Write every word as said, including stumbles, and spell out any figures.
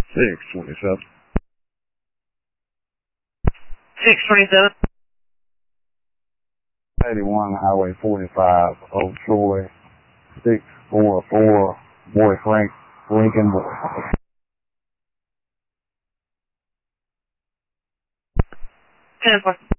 six twenty-seven. six twenty-seven. eighty-one Highway forty-five, Old Troy, six four four, Boy Frank, Lincoln Boy. ten four.